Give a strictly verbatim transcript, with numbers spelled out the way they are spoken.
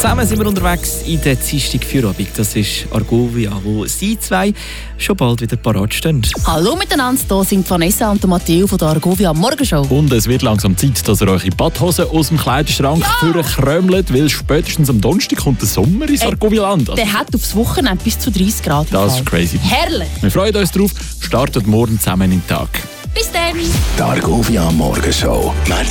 Zusammen sind wir unterwegs in der Dienstag Feierabend. Das ist Argovia, wo Sie zwei schon bald wieder parat stehen. Hallo miteinander, hier sind Vanessa und Matteo von der Argovia Morgenshow. Und es wird langsam Zeit, dass ihr eure Badhosen aus dem Kleiderschrank ja. krömelt, weil spätestens am Donnerstag kommt der Sommer ins Argovia-Land. Also, der hat aufs Wochenende bis zu dreißig Grad. Das ist crazy. Herrlich. Wir freuen uns drauf. Startet morgen zusammen in den Tag. Bis dann. Die Argovia Morgenshow.